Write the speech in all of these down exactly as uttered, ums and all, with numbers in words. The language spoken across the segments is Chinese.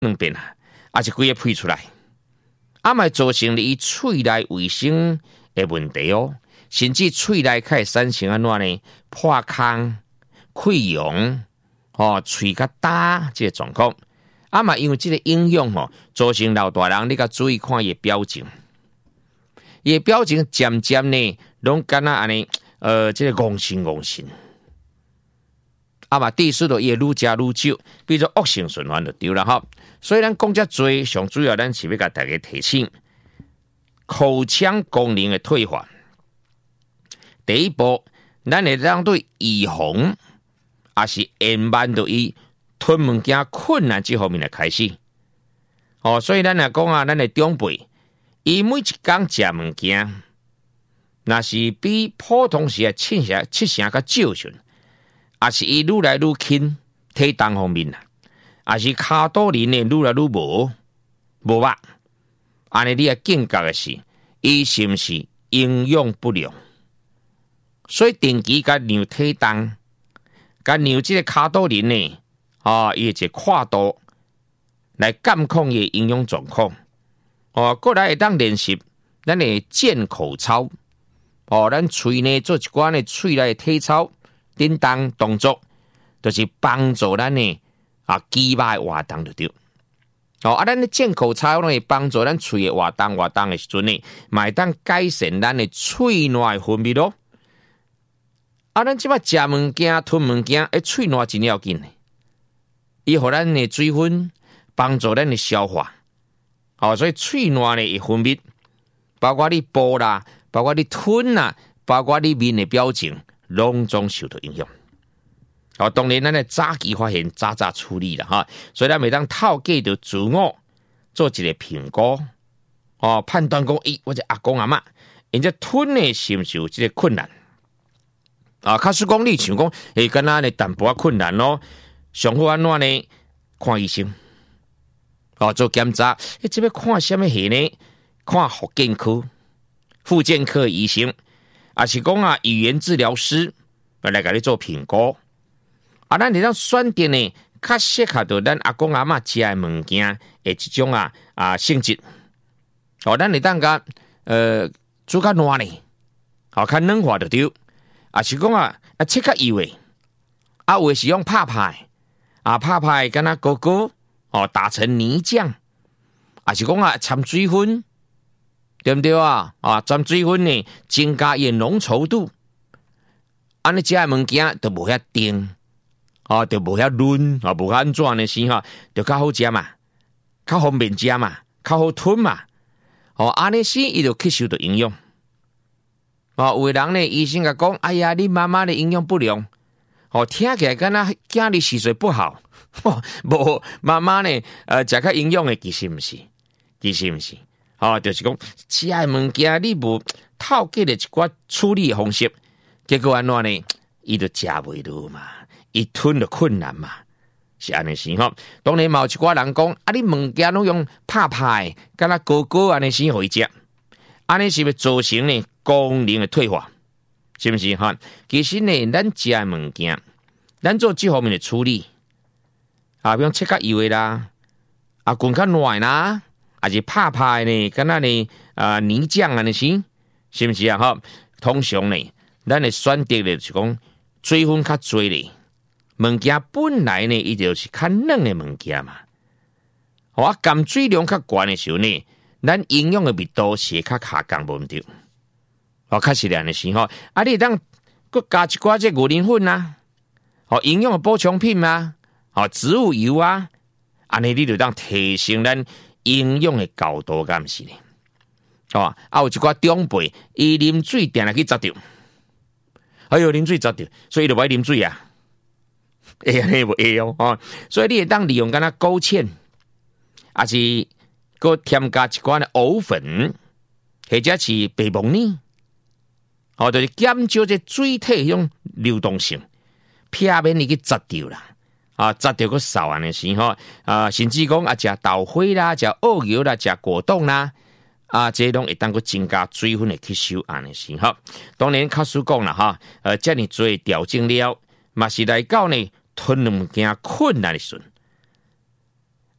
两边啊，也是规个配出来，啊嘛造成你喙内卫生的问题哦，甚至喙内开始产生安怎呢？破空、溃疡，哦，喙较大这个状况。啊嘛，因为这个影响吼，造成老大人你甲注意看伊表情，伊表情渐渐呢，拢敢若安尼，呃，这个戆神戆神。啊嘛，第四度伊愈食愈少，变做恶性循环就对了哈。所以咱讲遮多，上主要咱是要甲大家提醒，口腔功能的退化。第一步，咱会当对预防，也是延慢到伊吞物件困难这方面来开始。哦，所以咱来讲啊，咱的长辈，伊每一工食物件，那是比普通时啊七成七成较少阵。也是伊愈来愈轻，体重方面啦，也是卡多林呢愈来愈无无肉，安尼你也警觉的是，伊是毋是营养不良？所以定期甲量体重，甲量这个卡多林呢，啊，伊一个跨度来监控伊营养状况。哦，过来会当练习咱的健口操，哦，咱喙呢做一寡呢喙内体操。叮当动作，就是帮助咱呢啊肌肉的活动就对。哦，啊，咱的健口操呢会帮助咱喙的活动活动的时阵呢，嘛会当改善咱的喙内分泌咯。啊，咱即摆食物件、吞物件，诶，喙内真要紧呢。伊互咱的水分帮助咱的消化。哦，所以喙内呢会分泌，包括你剥啦，包括你吞啦，包括你面的表情。拢总受到影响。哦，当然咱咧早期发现，早早处理啦哈，所以咱每当透过着自我做一个评估，哦，判断讲，诶，我这阿公阿嬷，因这吞呢是毋是有这个困难？啊，假使讲你想讲，诶，敢若咧淡薄仔困难咯，上好安怎呢？看医生，哦，做检查，诶，这要看什么系呢？看福建科、复健科的医生。也是讲啊，语言治疗师来给你做评估。啊，咱你当选择呢，较适合到咱阿公阿嬷食的物件的这种啊啊性质。哦，咱你当个呃煮较烂呢，好较软化就对。啊是讲啊啊切较油的，啊有的是用拍拍，啊拍拍跟那勾勾哦打成泥浆，啊是讲啊掺水分。对不对啊？啊，沾水分呢，增加伊浓稠度，安尼食的物件就无遐甜，啊，就无遐润，啊，无安怎呢？是哈，就较好食嘛，较方便食嘛，较好吞嘛。哦，安尼是伊就吸收到营养。哦，有的人呢，医生甲讲，哎呀，你妈妈的营养不良，哦，听起来敢若囝哩吸水不好，哦，无妈妈呢，呃，食较营养的，其实毋是，其实毋是。哦，就是讲食的物件你无透过了一寡处理的方式，结果安怎呢？伊就食袂落嘛，伊吞就困难嘛，是安尼是吼。当然嘛有一寡人讲，啊，你物件拢用拍拍，敢若高高安尼先互伊食，安尼是不是造成呢功能的退化？是毋是哈？其实呢，咱食的物件，咱做这方面的处理，啊，比如切较油的啦，啊，滚较软啦。还是拍拍呢，敢若呢啊泥浆安尼是，是毋是啊？哈，通常呢，咱的选择咧是讲水分较多咧，物件本来呢，伊就是较软的物件嘛。好啊，含水量较悬的时候呢，咱营养的密度是较下降无毋对。哦，确实安尼是吼，啊，你当佮加一寡这牛奶粉啊，哦，营养的补充品啊，哦，植物油啊，安尼你就当提升咱。营养的高度敢是呢？哦，啊有一寡长辈，伊啉水定来去砸着，哎呦啉水砸着，所以就不爱啉水啊。哎呀，你无会哦，哦，所以你会当利用敢若勾芡，还是搁添加一寡的藕粉，或者是白木耳，哦，就是减少这水体迄种流动性，避免你去砸着啦。啊，砸着个少安尼是吼，啊，甚至讲啊，食豆花啦，食澳油啦，食果冻啦，啊，这拢会当个增加水分的吸收安尼是吼。当然，卡叔讲啦哈，呃，遮尔做调整了，嘛是来到呢吞物件困难的时阵，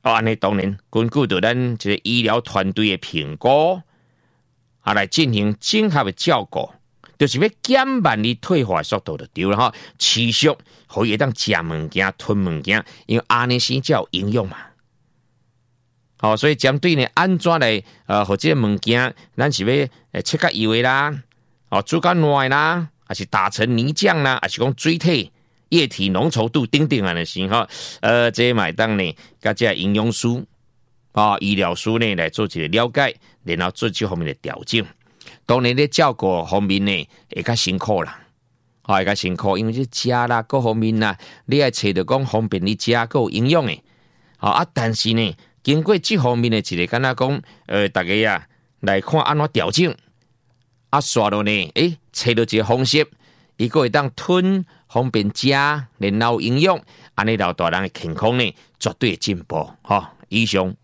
哦，安尼当然根据着咱这个医疗团队的评估，啊来进行整合的照顾，就是要减慢你退化速度就对了哈。持续可以当食物件、吞物件，因为安尼先才有营养嘛。好、哦，所以针对呢，安怎来呃，或者物件，咱是要诶切较油的啦，哦煮较软啦，还是打成泥浆啦，还是讲水体。液体浓稠度等等啊的时候，呃，这买当呢，甲这营养师啊、医疗师呢来做一个了解，然后做这方面的调整。当然咧照顾方面呢，会较辛苦啦，啊，会较辛苦，因为这食啦各方面啦，你要找到讲方便你食，够有营养的，啊，但是呢，经过这方面的一个敢若讲，呃，大家啊来看安怎调整，啊，刷到呢，诶，找到一个方式。伊个会当吞方便食，然后营养，安尼老大人的健康呢，绝对进步。哈，以上